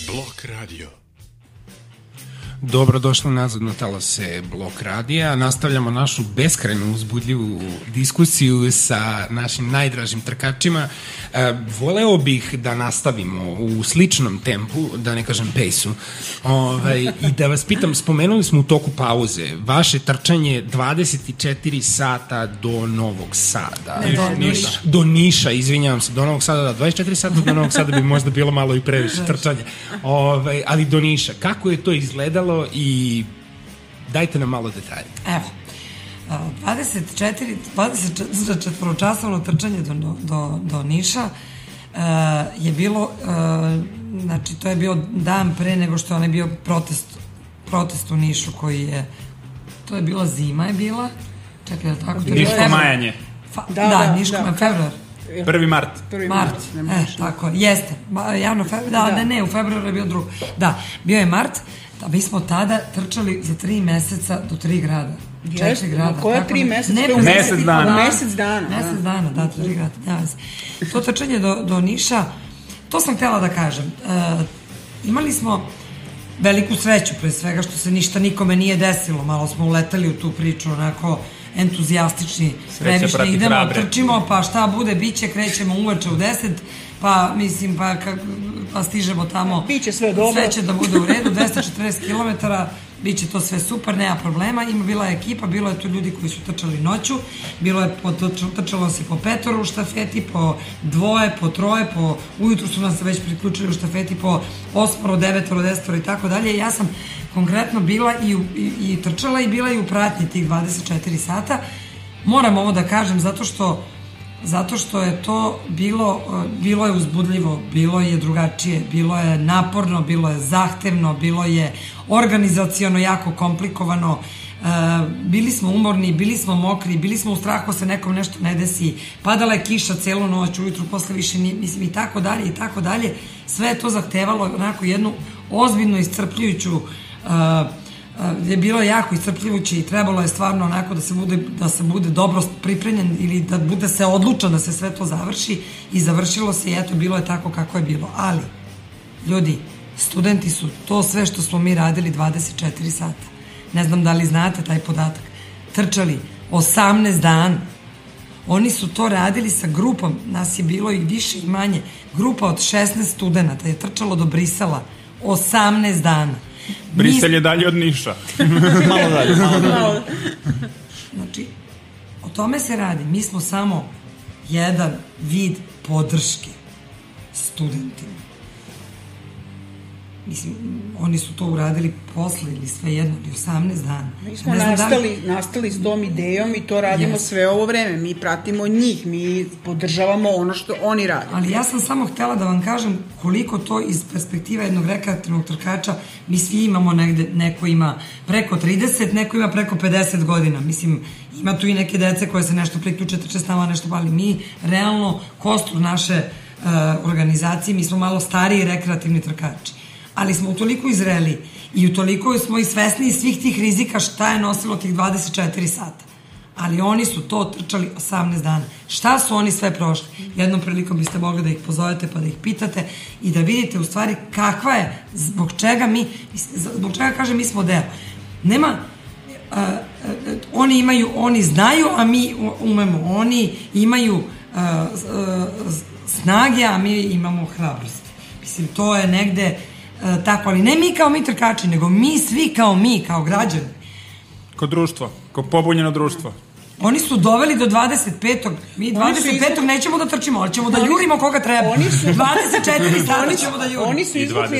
Blok radio. Dobrodošli nazad na talase Blok radija. Nastavljamo našu beskrajnu uzbudljivu diskusiju sa našim najdražim trkačima. Voleo bih da nastavimo u sličnom tempu, da ne kažem pejsu. I da vas pitam, spomenuli smo u toku pauze, vaše trčanje 24 sata do Novog Sada. Do Niša, izvinjavam se, do Novog Sada, da, 24 sata do Novog Sada bi možda bilo malo i previše trčanje. Ali do Niša, kako je to izgledalo i dajte nam malo detalje. Evo, 24-časovno trčanje do Niša je bilo, znači to je bio dan pre nego što je onaj bio protest u Nišu koji je, to je bila zima je bila, čekaj, je tako? Niško majanje. Da, Niško majanje, februar. 1. mart. Mart, tako, jeste. Javno februar, ne, u februaru je bio drugo. Da, bio je mart, da mi smo tada trčali za 3 meseca do 3 grada. 4 grada. Koje 3 meseca? Mesec dana. Mesec dana. Mesec dana, da, 3 grada. To trčanje do Niša, to sam htjela da kažem. Imali smo veliku sreću, pre svega, što se ništa nikome nije desilo. Malo smo uletali u tu priču, onako entuzijastični, previše idemo, trčimo, pa šta bude, biće, krećemo uveče u 10, pa mislim, pa stižemo tamo, biće sve dobro, sve će da bude u redu, 240 km, biće to sve super, nema problema. Bila je ekipa, bilo je tu ljudi koji su trčali noću, trčalo se po 5 u štafeti, po 2, po 3, ujutru su nas već priključili u štafeti po 8, 9, 10 i tako dalje. Ja sam konkretno bila i trčala i bila i u pratnji tih 24 sata. Moram ovo da kažem zato što je to bilo je uzbudljivo, bilo je drugačije, bilo je naporno, bilo je zahtevno, bilo je organizaciono jako komplikovano, bili smo umorni, bili smo mokri, bili smo u strahu se nekom nešto ne desi, padala je kiša celu noć, ujutru posle više nije, mislim, i tako dalje, sve je to zahtevalo onako jednu ozbiljno iscrpljujuću, je bilo jako iscrpljujuće i trebalo je stvarno onako da se bude dobro pripremljen ili da bude se odlučan da se sve to završi i završilo se i eto, bilo je tako kako je bilo. Ali, ljudi, studenti su to sve što smo mi radili 24 sata. Ne znam da li znate taj podatak. Trčali 18 dana. Oni su to radili sa grupom, nas je bilo i više i manje. Grupa od 16 studenta je trčalo do Brisela 18 dana. Brisel je dalje od Niša. Malo dalje. Znači, o tome se radi. Mi smo samo jedan vid podrške studentima. Mislim, oni su to uradili posle ili sve jedno, ili 18 dana. Mi smo nastali s tom idejom i to radimo sve ovo vreme. Mi pratimo njih, mi podržavamo ono što oni rade. Ali ja sam samo htela da vam kažem koliko to iz perspektiva jednog rekreativnog trkača, mi svi imamo negde, neko ima preko 30, neko ima preko 50 godina. Mislim, ima tu i neke dece koje se nešto priključe, trče s nama nešto, ali mi realno kostur naše organizacije, mi smo malo stariji rekreativni trkači. Ali smo utoliko izreli i utoliko smo i svesni svih tih rizika šta je nosilo tih 24 sata. Ali oni su to trčali 18 dana. Šta su oni sve prošli? Jednom prilikom biste mogli da ih pozovete pa da ih pitate i da vidite u stvari kakva je, zbog čega kažem mi smo deo. Nema, oni znaju, a mi umemo. Oni imaju snage, a mi imamo hrabrost. Mislim, to je negde tako, ali ne mi kao mi trkači, nego mi svi kao građani. Kao društvo, kao pobunjeno društvo. Oni su doveli do 25. Mi 25. nećemo da trčimo, ali ćemo da jurimo koga treba. 24 sata ćemo da jurimo. Oni su izvukli